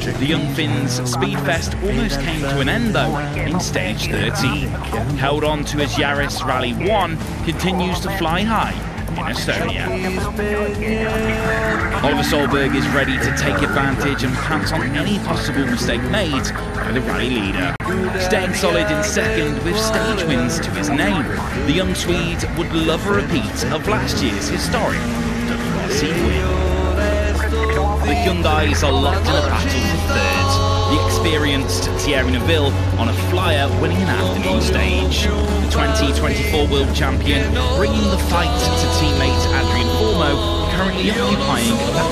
The Young Finns Speedfest almost came to an end though in stage 13. Held on to as Yaris Rally 1 continues to fly high in Estonia. Oliver Solberg is ready to take advantage and pounce on any possible mistake made by the rally leader. Staying solid in second with stage wins to his name, the young Swede would love a repeat of last year's historic WRC win. The Hyundais are locked in a battle for third. The experienced Thierry Neuville on a flyer winning an afternoon stage. The 2024 World Champion bringing the fight to teammate Adrian Formeau, currently occupying